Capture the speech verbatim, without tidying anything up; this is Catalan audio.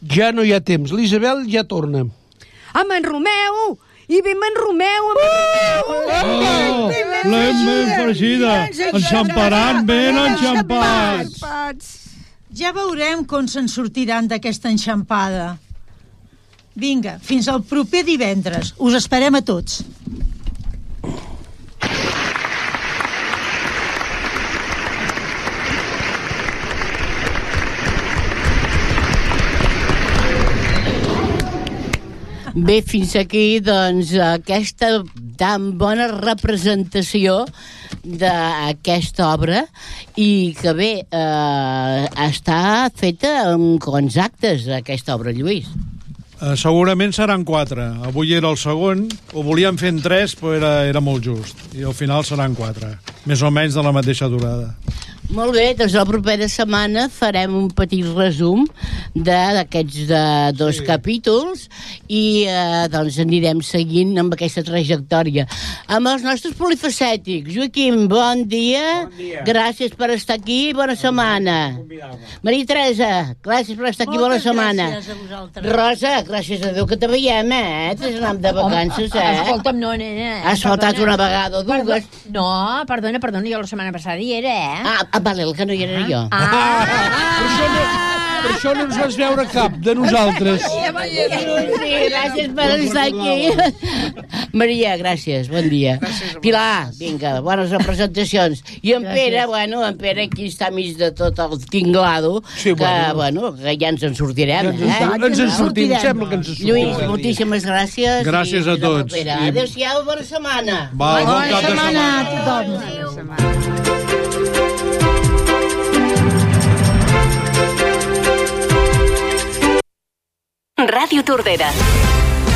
Ja no hi ha temps. L'Isabel ja torna. Amb en Romeu! I ve amb en Romeu! Amb en Romeu! Oh, l'hem ben fregida. Enxamparan ben enxampats. Ja veurem com se'n sortiran d'aquesta enxampada. Vinga, fins al proper divendres. Us esperem a tots. Bé, fins aquí, doncs, aquesta tan bona representació d'aquesta obra i que bé, eh, està feta amb quants actes, aquesta obra, Lluís? Uh, segurament seran quatre. Avui era el segon, ho volíem fer en tres, però era, era molt just. I al final seran quatre, més o menys de la mateixa durada. Molt bé, doncs la propera setmana farem un petit resum d'aquests de, dos sí. capítols i eh, doncs anirem seguint amb aquesta trajectòria. Amb els nostres polifacètics. Joaquim, bon dia. Bon dia. Gràcies per estar aquí i bona setmana. Maria Teresa, gràcies per estar aquí i bona setmana. Gràcies a vosaltres. Rosa, gràcies a Déu que te veiem, eh? T'has anat de vacances, eh? Escolta'm, no, nena. Has faltat una vegada o dues. No, perdona, perdona, jo la setmana passada hi era, eh? Ah, ah vale, el que no hi era jo. Ah. Per això no, per això no ens vas veure cap de nosaltres. Sí, gràcies per estar aquí. Maria, gràcies, bon dia. Pilar, vinga, bones representacions. I en Pere, bueno, en Pere aquí està mig de tot el tinglado, sí, que, bueno, que ja ens en sortirem. Ja ens, eh? ens en sortim, sembla que ens en sortim. Lluís, moltíssimes gràcies. Gràcies a tots. Adéu-siau, bona setmana. Va, bon bona cap de setmana setmana a tothom. Ràdio Tordera.